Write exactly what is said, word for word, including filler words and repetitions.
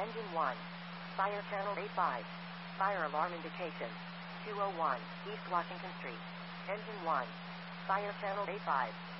Engine one. Fire channel A five. Fire alarm indication. two oh one East Washington Street. Engine one. Fire channel A five.